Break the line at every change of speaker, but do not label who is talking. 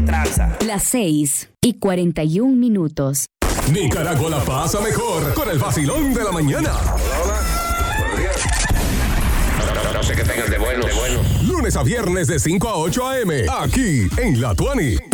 tranza.
Las 6:41.
Nicaragua la pasa mejor con el vacilón de la mañana.
Hola, buenos días. No sé qué tengan de bueno.
Lunes a viernes de 5 a 8 a.m. Aquí en La Tuani.